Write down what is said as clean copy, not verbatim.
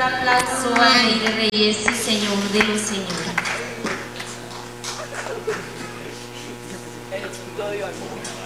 aplauso al Rey de Reyes y Señor de los Señores.